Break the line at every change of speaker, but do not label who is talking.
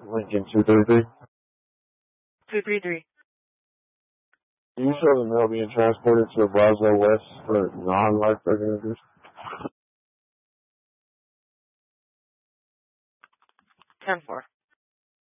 Lincoln 233.
233.
Do you show the mail being transported to Roswell West for non-life-threatening injuries?
10-4.